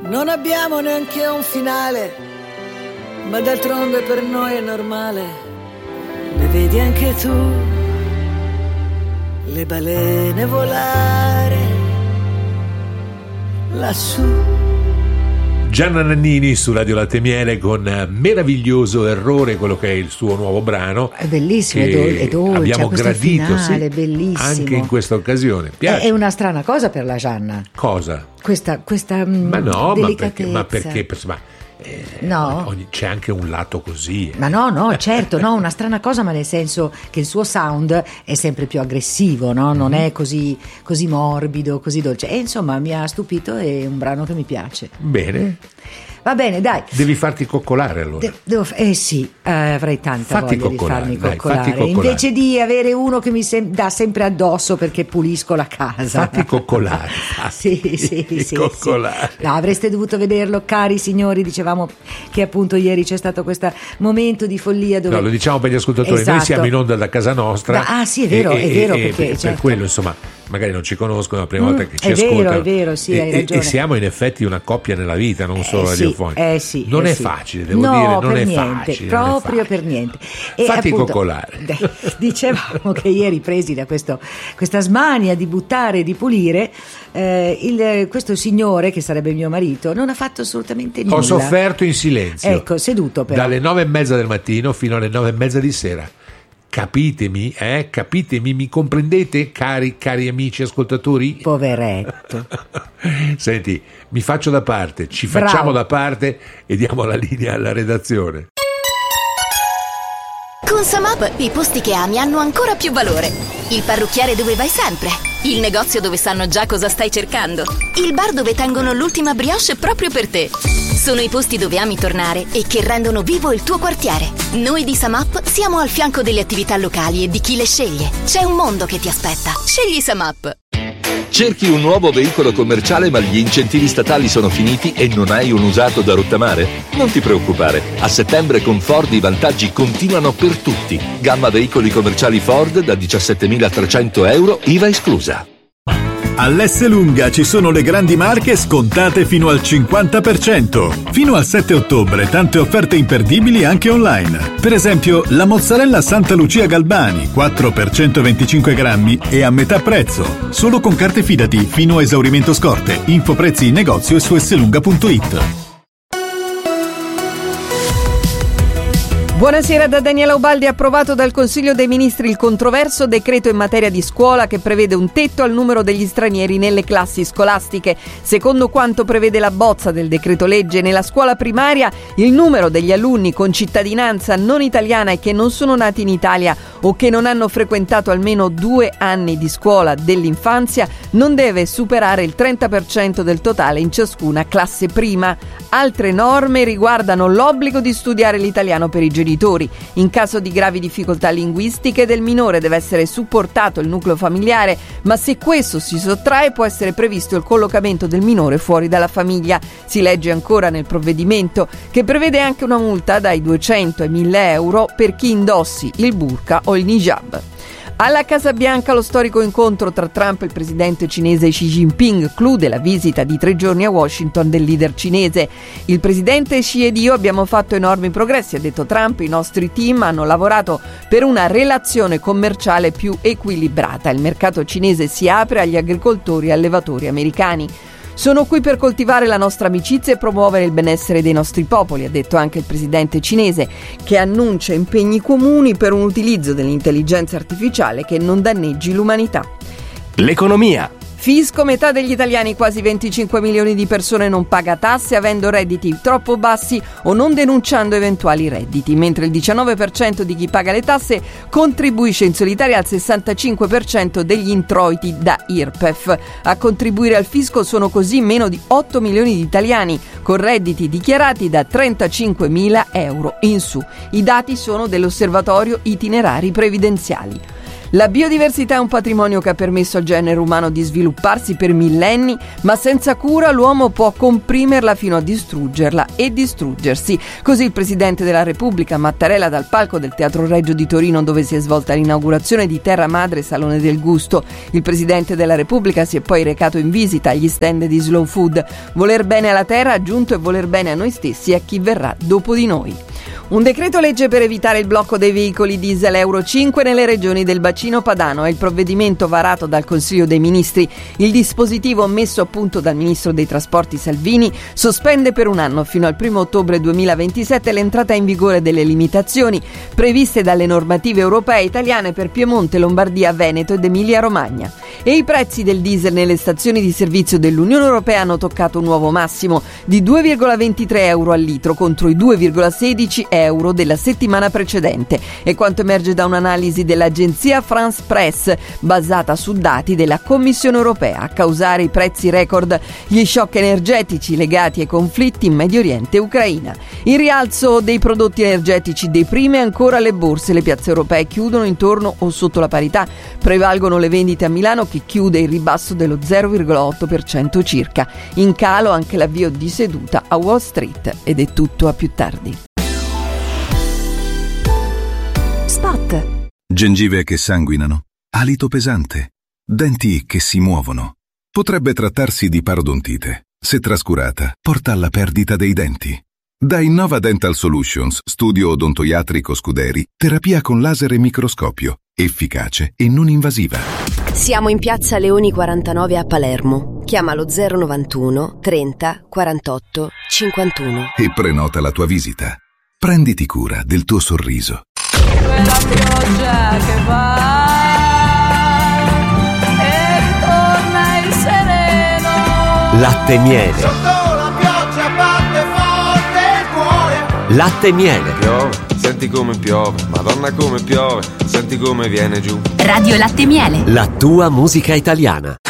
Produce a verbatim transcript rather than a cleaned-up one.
Non abbiamo neanche un finale, ma d'altronde per noi è normale. Le vedi anche tu, le balene volare lassù. Gianna Nannini su Radio Latte e Miele con Meraviglioso Errore, quello che è il suo nuovo brano. È bellissimo, è, dol- è dolce, abbiamo gradito, finale, sì, bellissimo. Anche in questa occasione. Piace. È una strana cosa per la Gianna. Cosa? Questa, questa ma no, delicatezza. Ma perché? Ma perché ma, eh, no. Ogni, c'è anche un lato così. Ma no, no, certo, no, una strana cosa, ma nel senso che il suo sound è sempre più aggressivo, no? Non è così, così morbido, così dolce. E insomma mi ha stupito, è un brano che mi piace. Bene. Va bene, dai. Devi farti coccolare allora. De- devo, eh sì, eh, avrei tanta fatti voglia coccolare, di farmi dai, coccolare. fatti coccolare. Invece di avere uno che mi sem- dà sempre addosso perché pulisco la casa. Fatti coccolare. sì, sì, sì, sì, coccolare. Sì. No, avreste dovuto vederlo, cari signori. Dicevamo che appunto ieri c'è stato questo momento di follia dove... No, lo diciamo per gli ascoltatori. Esatto. Noi siamo in onda da casa nostra. Da, ah sì, è vero, e, è vero. E, perché, per, certo. per quello, insomma, magari non ci conoscono, la prima volta mm, che ci è ascoltano. È vero, è vero, sì, hai e, ragione. E siamo in effetti una coppia nella vita, non solo eh, radiofonica. Sì, eh, sì, non eh, è sì. facile, devo no, dire, non per è niente, facile. Proprio non è facile. per niente. E Fatti appunto, coccolare. Dicevamo che ieri, presi da questo, questa smania di buttare e di pulire, eh, il, questo signore, che sarebbe mio marito, non ha fatto assolutamente nulla. Ho sofferto in silenzio. Ecco, seduto però. Dalle nove e mezza del mattino fino alle nove e mezza di sera. Capitemi, eh? Capitemi, mi comprendete, cari, cari amici ascoltatori? Poveretto. Senti, mi faccio da parte, ci Bravo. facciamo da parte e diamo la linea alla redazione. Con Samap i posti che ami hanno ancora più valore. Il parrucchiere dove vai sempre. Il negozio dove sanno già cosa stai cercando. Il bar dove tengono l'ultima brioche proprio per te. Sono i posti dove ami tornare e che rendono vivo il tuo quartiere. Noi di Samap siamo al fianco delle attività locali e di chi le sceglie. C'è un mondo che ti aspetta. Scegli Samap. Cerchi un nuovo veicolo commerciale ma gli incentivi statali sono finiti e non hai un usato da rottamare? Non ti preoccupare, a settembre con Ford i vantaggi continuano per tutti. Gamma veicoli commerciali Ford da diciassettemilatrecento euro, I V A esclusa. All'Esselunga ci sono le grandi marche scontate fino al cinquanta per cento. Fino al sette ottobre tante offerte imperdibili anche online. Per esempio la mozzarella Santa Lucia Galbani quattro per centoventicinque grammi e a metà prezzo. Solo con carte Fidati fino a esaurimento scorte. Info prezzi in negozio e su esselunga punto it. Buonasera da Daniela Ubaldi. Approvato dal Consiglio dei Ministri il controverso decreto in materia di scuola che prevede un tetto al numero degli stranieri nelle classi scolastiche. Secondo quanto prevede la bozza del decreto legge, nella scuola primaria il numero degli alunni con cittadinanza non italiana e che non sono nati in Italia o che non hanno frequentato almeno due anni di scuola dell'infanzia non deve superare il trenta per cento del totale in ciascuna classe prima. Altre norme riguardano l'obbligo di studiare l'italiano per i genitori. In caso di gravi difficoltà linguistiche del minore deve essere supportato il nucleo familiare, ma se questo si sottrae può essere previsto il collocamento del minore fuori dalla famiglia. Si legge ancora nel provvedimento che prevede anche una multa dai duecento ai mille euro per chi indossi il burqa o il hijab. Alla Casa Bianca lo storico incontro tra Trump e il presidente cinese Xi Jinping chiude la visita di tre giorni a Washington del leader cinese. Il presidente Xi ed io abbiamo fatto enormi progressi, ha detto Trump, i nostri team hanno lavorato per una relazione commerciale più equilibrata. Il mercato cinese si apre agli agricoltori e allevatori americani. Sono qui per coltivare la nostra amicizia e promuovere il benessere dei nostri popoli, ha detto anche il presidente cinese, che annuncia impegni comuni per un utilizzo dell'intelligenza artificiale che non danneggi l'umanità. L'economia. Fisco, metà degli italiani, quasi venticinque milioni di persone, non paga tasse avendo redditi troppo bassi o non denunciando eventuali redditi, mentre il diciannove per cento di chi paga le tasse contribuisce in solitaria al sessantacinque per cento degli introiti da I R P E F. A contribuire al fisco sono così meno di otto milioni di italiani, con redditi dichiarati da trentacinquemila euro in su. I dati sono dell'Osservatorio Itinerari Previdenziali. La biodiversità è un patrimonio che ha permesso al genere umano di svilupparsi per millenni, ma senza cura l'uomo può comprimerla fino a distruggerla e distruggersi. Così il Presidente della Repubblica Mattarella dal palco del Teatro Regio di Torino, dove si è svolta l'inaugurazione di Terra Madre Salone del Gusto. Il Presidente della Repubblica si è poi recato in visita agli stand di Slow Food. Voler bene alla terra ha aggiunto e voler bene a noi stessi e a chi verrà dopo di noi. Un decreto legge per evitare il blocco dei veicoli diesel Euro cinque nelle regioni del bacino padano è il provvedimento varato dal Consiglio dei Ministri. Il dispositivo messo a punto dal Ministro dei Trasporti Salvini sospende per un anno fino al primo ottobre duemilaventisette l'entrata in vigore delle limitazioni previste dalle normative europee e italiane per Piemonte, Lombardia, Veneto ed Emilia-Romagna. E i prezzi del diesel nelle stazioni di servizio dell'Unione Europea hanno toccato un nuovo massimo di due virgola ventitré euro al litro contro i due virgola sedici euro della settimana precedente. E quanto emerge da un'analisi dell'agenzia France Press basata su dati della Commissione Europea. A causare i prezzi record gli shock energetici legati ai conflitti in Medio Oriente e Ucraina. Il rialzo dei prodotti energetici deprime ancora le borse. Le piazze europee chiudono intorno o sotto la parità. Prevalgono le vendite a Milano, che chiude il ribasso dello zero virgola otto per cento circa. In calo anche l'avvio di seduta a Wall Street. Ed è tutto, a più tardi. Spot. Gengive che sanguinano, alito pesante, denti che si muovono. Potrebbe trattarsi di parodontite. Se trascurata, porta alla perdita dei denti. Da Innova Dental Solutions, studio odontoiatrico Scuderi, terapia con laser e microscopio, efficace e non invasiva. Siamo in piazza Leoni quarantanove a Palermo. Chiama lo zero novantuno trenta quarantotto cinquantuno e prenota la tua visita. Prenditi cura del tuo sorriso. La pioggia che va e ritorna il sereno. Latte e miele. Sotto la pioggia batte forte il cuore. Latte e miele. Piove, senti come piove, Madonna come piove, senti come viene giù. Radio Latte e Miele. La tua musica italiana.